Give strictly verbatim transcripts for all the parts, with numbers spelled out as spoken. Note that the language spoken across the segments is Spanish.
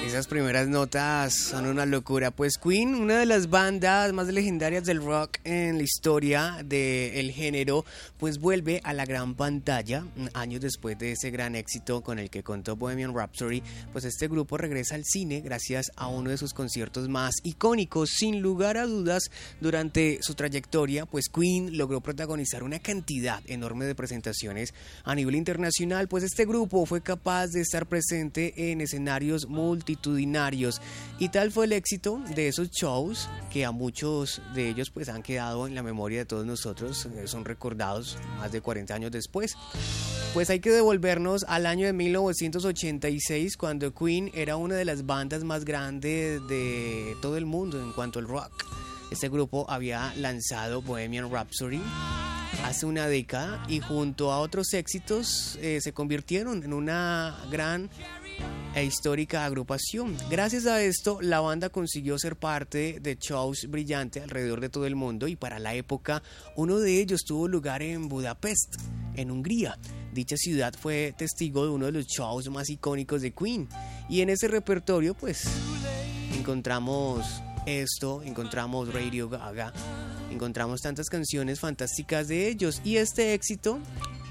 Esas primeras notas son una locura. Pues Queen, una de las bandas más legendarias del rock en la historia del género, pues vuelve a la gran pantalla años después de ese gran éxito con el que contó Bohemian Rhapsody. Pues este grupo regresa al cine gracias a uno de sus conciertos más icónicos. Sin lugar a dudas, durante su trayectoria, pues Queen logró protagonizar una cantidad enorme de presentaciones a nivel internacional. Pues este grupo fue capaz de estar presente en escenarios multitudinarios, y tal fue el éxito de esos shows que a muchos de ellos pues han quedado en la memoria de todos nosotros, son recordados más de cuarenta años después. Pues hay que devolvernos al año de mil novecientos ochenta y seis, cuando Queen era una de las bandas más grandes de todo el mundo en cuanto al rock. Este grupo había lanzado Bohemian Rhapsody hace una década y junto a otros éxitos eh, se convirtieron en una gran e histórica agrupación. Gracias a esto, la banda consiguió ser parte de shows brillantes alrededor de todo el mundo, y para la época uno de ellos tuvo lugar en Budapest, en Hungría. Dicha ciudad fue testigo de uno de los shows más icónicos de Queen, y en ese repertorio pues encontramos esto, encontramos Radio Gaga, encontramos tantas canciones fantásticas de ellos, y este éxito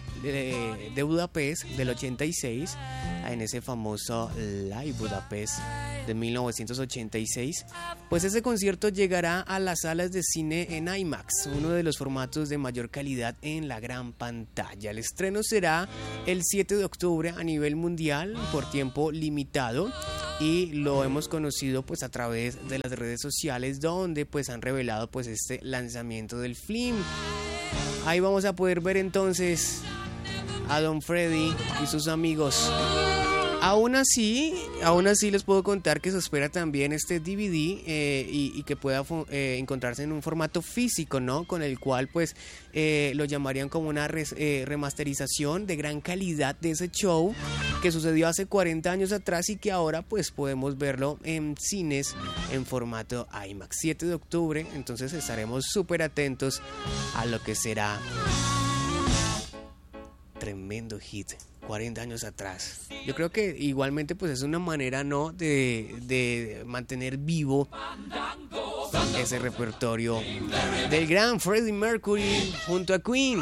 de, de Budapest del ochenta y seis, en ese famoso Live Budapest de mil novecientos ochenta y seis, pues ese concierto llegará a las salas de cine en IMAX, uno de los formatos de mayor calidad en la gran pantalla. El estreno será el siete de octubre a nivel mundial por tiempo limitado, y lo hemos conocido pues a través de las redes sociales, donde pues han revelado pues este lanzamiento del film. Ahí vamos a poder ver entonces a Don Freddy y sus amigos. Aún así, aún así les puedo contar que se espera también este D V D eh, y, y que pueda eh, encontrarse en un formato físico, ¿no? Con el cual pues eh, lo llamarían como una res, eh, remasterización de gran calidad de ese show que sucedió hace cuarenta años atrás, y que ahora pues podemos verlo en cines en formato IMAX. siete de octubre, entonces estaremos súper atentos a lo que será tremendo hit cuarenta años atrás. Yo creo que igualmente pues es una manera, ¿no?, de, de mantener vivo ese repertorio del gran Freddie Mercury junto a Queen.